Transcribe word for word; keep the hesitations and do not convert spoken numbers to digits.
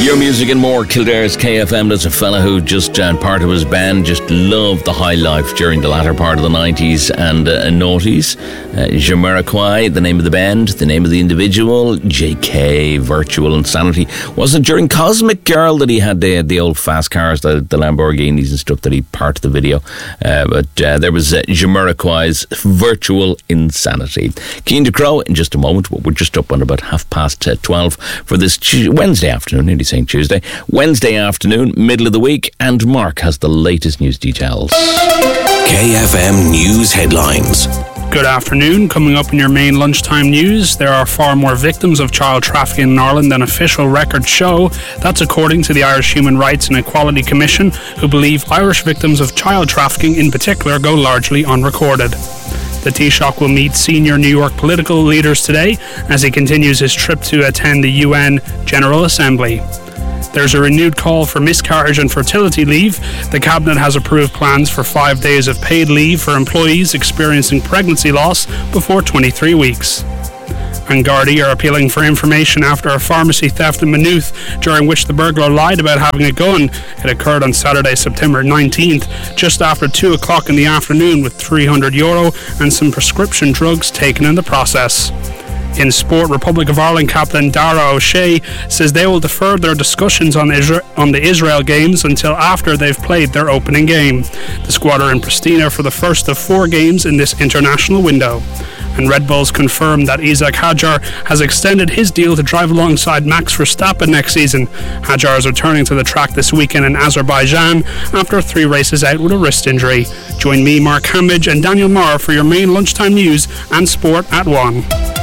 Your music and more. Kildare's K F M. There's a fella who just, uh, part of his band, just loved the high life during the latter part of the nineties and uh, noughties. Uh, Jamiroquai, the name of the band, the name of the individual, J K, Virtual Insanity. Wasn't during Cosmic Girl that he had the, the old fast cars, the, the Lamborghinis and stuff that he parted the video. Uh, but uh, there was uh, Jamiroquai's Virtual Insanity. Keen to Crow in just a moment, but we're just up on about half past uh, twelve for this tu- Wednesday afternoon, nearly saying Tuesday. Wednesday afternoon, middle of the week, and Mark has the latest news details. K F M News Headlines. Good afternoon. Coming up in your main lunchtime news, there are far more victims of child trafficking in Ireland than official records show. That's according to the Irish Human Rights and Equality Commission, who believe Irish victims of child trafficking in particular go largely unrecorded. The Taoiseach will meet senior New York political leaders today as he continues his trip to attend the U N General Assembly. There's a renewed call for miscarriage and fertility leave. The Cabinet has approved plans for five days of paid leave for employees experiencing pregnancy loss before twenty-three weeks. And Gardaí are appealing for information after a pharmacy theft in Maynooth, during which the burglar lied about having a gun. It occurred on Saturday, September nineteenth, just after two o'clock in the afternoon, with three hundred euro and some prescription drugs taken in the process. In sport, Republic of Ireland captain Dara O'Shea says they will defer their discussions on, Isra- on the Israel games until after they've played their opening game. The squad are in Pristina for the first of four games in this international window. And Red Bulls confirmed that Isaac Hadjar has extended his deal to drive alongside Max Verstappen next season. Hadjar is returning to the track this weekend in Azerbaijan after three races out with a wrist injury. Join me, Mark Hambidge and Daniel Marr for your main lunchtime news and sport at one.